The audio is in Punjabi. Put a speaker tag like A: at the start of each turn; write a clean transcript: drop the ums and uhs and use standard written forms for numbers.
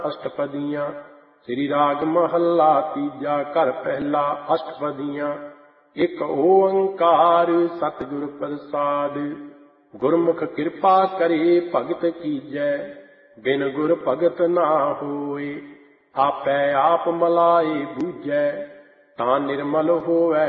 A: ਅਸ਼ਟਪਦੀਆਂ। ਸ੍ਰੀ ਰਾਗ ਮਹੱਲਾ ਤੀਜਾ। ਘਰ ਪਹਿਲਾ। ਅਸ਼ਟਪਦੀਆਂ। ਇੱਕ ਓੰਕਾਰ ਸਤਿਗੁਰ ਪ੍ਰਸਾਦਿ। ਗੁਰਮੁਖ ਕਿਰਪਾ ਕਰੇ ਭਗਤ ਕੀਜੈ। ਬਿਨ ਗੁਰ ਭਗਤ ਨਾ ਹੋਏ। ਆਪੈ ਆਪ ਮਲਾਏ ਬੂਝੈ। ਤਾਂ ਨਿਰਮਲ ਹੋਵੈ